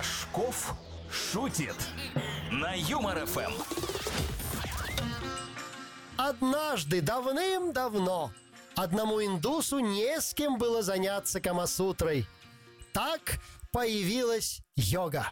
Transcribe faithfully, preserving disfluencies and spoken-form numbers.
Рожков шутит на Юмор ФМ. Однажды, давным-давно, одному индусу не с кем было заняться камасутрой. Так появилась йога.